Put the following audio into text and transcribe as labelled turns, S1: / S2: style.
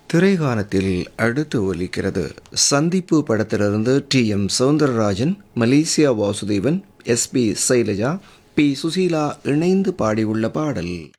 S1: திரைகானத்தில் அடுத்து ஒலிக்கிறது சந்திப்பு படத்திலிருந்து TM. Soundararajan, Malaysia Vasudevan, S P. Shailaja, B. Susheela இணைந்து பாடியுள்ள பாடல்.